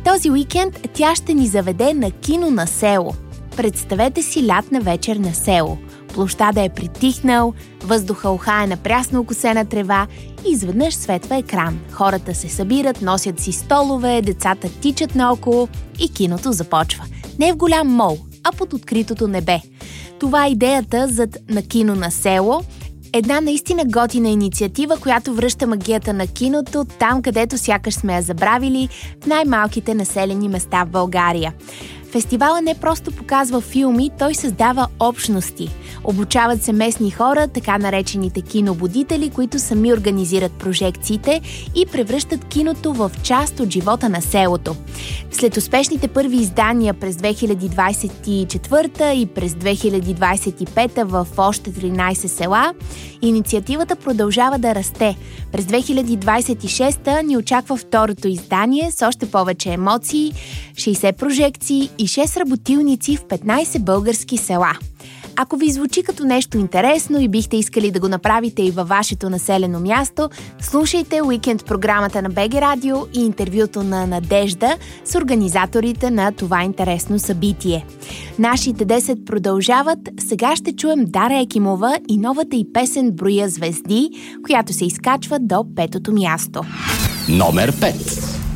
Този уикенд тя ще ни заведе на кино на село. Представете си лятна вечер на село. Площада е притихнал, въздуха ухае на прясно окосена трева и изведнъж светва екран. Хората се събират, носят си столове, децата тичат наоколо и киното започва. Не в голям мол, а под откритото небе. Това е идеята зад на кино на село. Една наистина готина инициатива, която връща магията на киното там, където сякаш сме я забравили, в най-малките населени места в България. Фестивалът не просто показва филми, той създава общности. Обучават се местни хора, така наречените кинобудители, които сами организират прожекциите и превръщат киното в част от живота на селото. След успешните първи издания през 2024 и през 2025 в още 13 села, инициативата продължава да расте. През 2026 ни очаква второто издание с още повече емоции, 60 прожекции и 6 работилници в 15 български села. Ако ви звучи като нещо интересно и бихте искали да го направите и във вашето населено място, слушайте уикенд програмата на БГ Радио и интервюто на Надежда с организаторите на това интересно събитие. Нашите 10 продължават. Сега ще чуем Дара Екимова и новата й песен "Броя звезди", която се изкачва до 5-то място. Номер 5.